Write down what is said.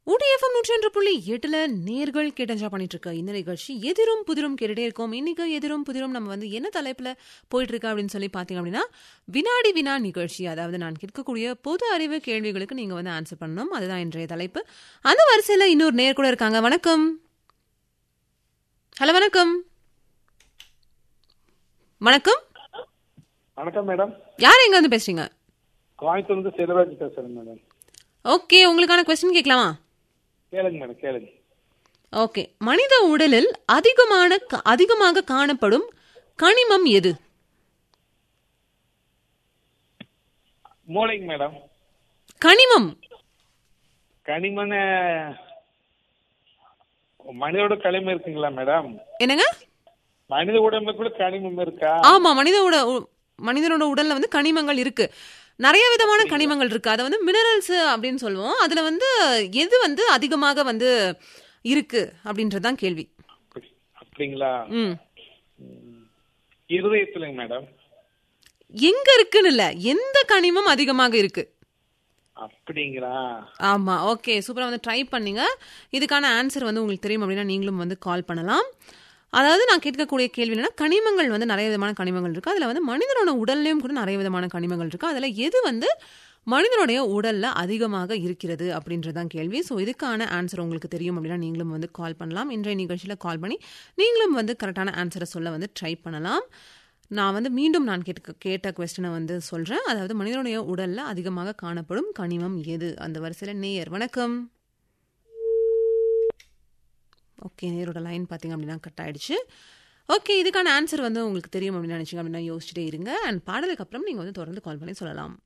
ஊட்டி FM 101.8 நேர்கள் கேட்டு enjoy பண்ணிட்டு இருக்க இந்த நிகழ்ச்சி எதிரும் புதிரும் கேட்டுட்டே இருக்கோம். இன்னைக்கு எதிரும் புதிரும் நம்ம வந்து என்ன தலைப்புல போயிட்டு இருக்கா அப்படின்னு சொல்லி பாத்தீங்க அப்படின்னா, வினாடி வினா நிகழ்ச்சி. அதாவது நான் கேட்கக்கூடிய பொது அறிவு கேள்விகளுக்கு நீங்க வந்து ஆன்சர் பண்ணணும். அதுதான் இன்றைய தலைப்பு. அந்த வரிசையில இன்னொரு நேர் கூட இருக்காங்க. வணக்கம். ஹலோ, வணக்கம். வணக்கம். வணக்கம் மேடம். யார் எங்க வந்து பேசுறீங்க? கோயம்புத்தூர்ல செல்வராஜ் பேசுறேன் மேடம். ஓகே, உங்களுக்கான கொஸ்டின் கேட்கலாமா? கேளுங்க மேடம், கேளுங்க. ஓகே, மனித உடலில் அதிகமாக காணப்படும் கனிமம் எது? மூளைங்க மேடம். கனிமம் கனிமன மனிதோட களிமம் இருக்குங்களா மேடம்? என்னங்க? மனித உடம்புல கூட கனிமம் இருக்கா? ஆமா, மனிதனோட உடல்ல வந்து கனிமங்கள் இருக்கு. நிறைய விதமான கனிமங்கள் இருக்கு. அதை வந்து மினரல்ஸ் அப்படின்னு சொல்லுவோம். அதுல வந்து எது வந்து அதிகமாக வந்து இருக்கு அப்படின்றதுதான் கேள்வி. அப்படிங்களா? இருதயத்துலங்க மேடம். எங்க இருக்குன்னு இல்ல, எந்த கனிமம் அதிகமாக இருக்கு அப்படிங்களா? ஆமா. ஓகே, சூப்பரா வந்து ட்ரை பண்ணீங்க. இதுக்கான ஆன்சர் வந்து உங்களுக்கு தெரியும் அப்படின்னா நீங்களும் வந்து கால் பண்ணலாம். அதாவது நான் கேட்கக்கூடிய கேள்வி என்னன்னா, கனிமங்கள் வந்து நிறைய விதமான கனிமங்கள் இருக்கு. அதுல வந்து மனிதனோட உடல்லையும் கூட நிறைய விதமான கனிமங்கள் இருக்கு. அதுல எது வந்து மனிதனுடைய உடல்ல அதிகமாக இருக்கிறது அப்படின்றதான் கேள்வி. ஸோ இதுக்கான ஆன்சர் உங்களுக்கு தெரியும் அப்படின்னா நீங்களும் வந்து கால் பண்ணலாம். இன்றைய நிகழ்ச்சியில் கால் பண்ணி நீங்களும் வந்து கரெக்டான ஆன்சரை சொல்ல வந்து ட்ரை பண்ணலாம். நான் வந்து மீண்டும் கேட்ட கொஸ்டினை வந்து சொல்றேன். அதாவது மனிதனுடைய உடல்ல அதிகமாக காணப்படும் கனிமம் எது? அந்த வரிசையில் நேயர். வணக்கம். ஓகே, நேரோட லைன் பார்த்தீங்க அப்படின்னா கட் ஆயிடுச்சு. ஓகே, இதுக்கான ஆன்சர் வந்து உங்களுக்கு தெரியும் அப்படின்னு நினைச்சீங்க அப்படின்னா யோசிச்சுட்டே இருங்க. அண்ட் பாடலுக்கு அப்புறம் நீங்கள் வந்து தொடர்ந்து கால் பண்ணி சொல்லலாம்.